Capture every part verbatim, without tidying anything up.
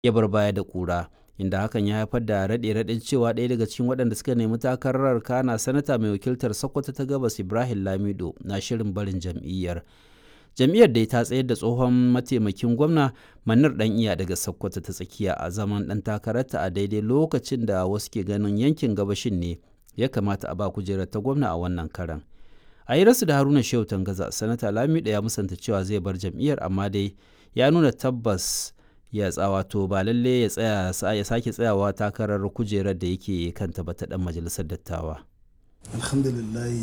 ya bar baya da ƙura, inda hakan ya haifar da raɗe-raɗin cewa ɗaya daga cikin waɗanda suka nemi takarar kana sanata mai wakiltar Sokoto ta Gabas Ibrahim Lamido na shirin barin jam'iyyar. Jam'iyyar dai ta tsayar da tsohon mataimakin gwamna Manar Ɗan'iya daga Sokoto ta tsakiya a zaman ɗan takararta a daidai lokacin da wasu ke ganin yankin gabashin ne ya kamata a ba kujerar ta gwamna a wannan karan. A yi rasu da Haruna Shehu Tangaza, sanata Lamido ya musanta cewa zai bar jam'iyyar, amma dai ya nuna tabbas ya tsawato ba lalle ya tsaya ya sake tsayawa takarar kujerar da yake kanta ba ta dan majalisar dattawa. Alhamdulillah,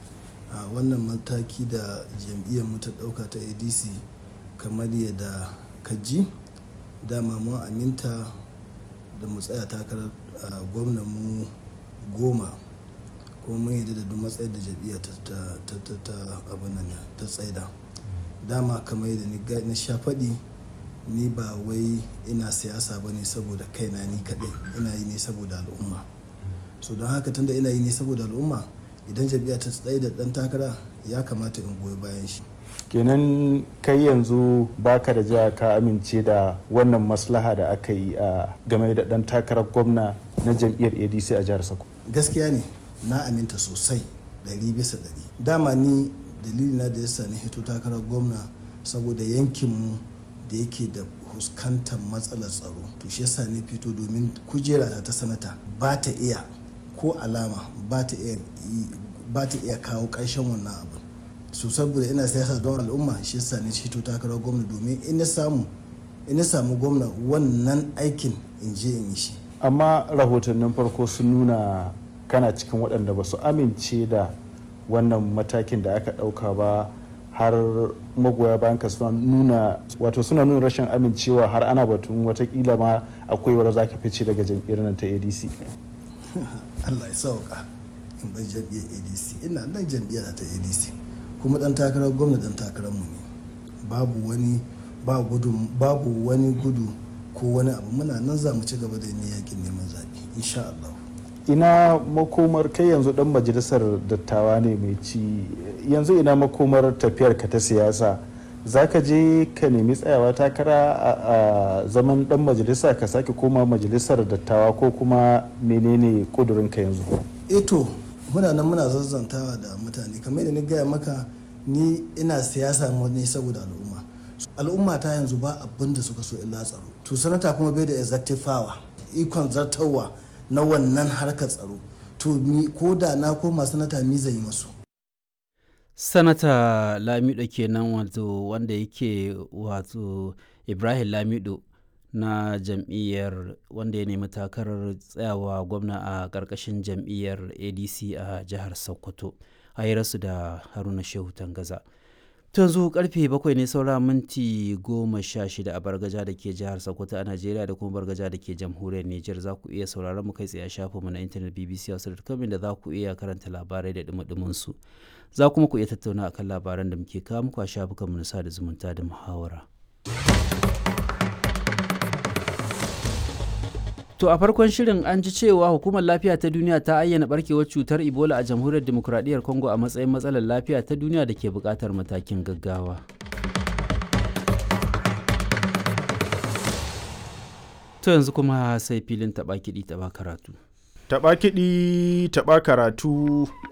a wannan mataki da jam'iyyar mu ta dauka ta A D C, kamar yadda kaji dama mun aminta da mu tsaya takarar gwamnan mu goma, kuma mun yadda da duk matsayar da jam'iyyar ta ta ta ta abin nan ta tsaida. Dama kamar yadda ni sha faɗi, ni ba wai ina siyasa ba ne saboda kaina ni kaɗai, ina yi ne saboda al'umma. So don haka tunda ina yi ne saboda al'umma, idan jam'iyya ta tsaye da ɗan takara ya kamata in goyi bayan shi. Kenan kai yanzu baka da jiya ka amince da wannan maslaha da aka yi a game da ɗan takarar gwamna na jam'iyyar A D C a jihar Sokoto? Gaskiya ne, na aminta sosai ɗari bisa ɗari. Dama ni dalilina da yasa na hito takarar gwamna saboda yankinmu da yake da fuskantar matsalar tsaro, to shi yasa ne fito domin kujera ta ta sanata ba ta iya ko alama ba ta iya ba ta iya kawo ƙarshen wannan abu. So saboda ina siyasa don al'umma, shi yasa ne fito takarar gwamna domin in na samu in na samu gwamna wannan aikin in je in yi shi. Amma rahotannin farko sun nuna kana cikin waɗanda ba su amince da wannan matakin da aka ɗauka ba, har magoya bayan ka suna nuna wato suna nuna rashin amincewa, har ana batun watakila ma akwai wadda za ka fice daga jam'iyyar nan ta A D C. Allah ya sauka in bai jam'iyyar A D C, ina nan jam'iyyar ta A D C, kuma dan takarar gwamna dan takarar mu ne. Babu wani ba gudu babu wani gudu ko wani abu, muna nan za mu ci gaba da yin yakin neman zaɓe insha Allah. Ina makomar kai yanzu dan majalisar dattawa ne mai ci, yanzu ina makomar tafiyar ka ta siyasa? Za ka je ka nemi tsayawa takara a zaman dan majalisa ka sake koma majalisar dattawa, ko kuma menene kudurin ka yanzu? Eto muna nan muna zazzantawa da mutane, kamar yadda ni gaya maka, ni ina siyasa ne saboda al'umma. Al'umma ta yanzu ba abin da suka so illa tsaro, to sanata kuma bai da executive power, ikon zartarwa na wannan harkar tsaro, to ko da na koma sanata mi zai yi masu. Sanata Lamido kenan, wato wanda yake wato Ibrahim Lamido na jam'iyyar wanda ya nemi takarar tsayawa gwamna a ƙarƙashin jam'iyyar A D C a jihar Sokoto, a yi rasu da Haruna Shehu Tangaza. Yanzu karfe bakwai ne saura minti goma sha shida a Bargaja da ke jihar Sokoto a Najeriya da kuma Bargaja da ke jamhuriyar Nijar. Za ku iya sauraron mu kai tsaye a shafinmu na intanet b b c hausa dot com, da za ku iya karanta labarai da dumudumin su. Za kuma ku iya tattauna akan labaran da muke kawo muku a shafukanmu na sada zumunta da muhawara. To a farkon shirin an ji cewa Hukumar Lafiya ta Duniya ta ayyana barkewar cutar Ebola a Jamhuriyar Dimokuraɗiyyar Congo a matsayin matsalar lafiya ta duniya da ke buƙatar matakin gaggawa. To yanzu kuma sai filin taɓa kiɗi taɓa karatu. Taɓa kiɗi taɓa karatu.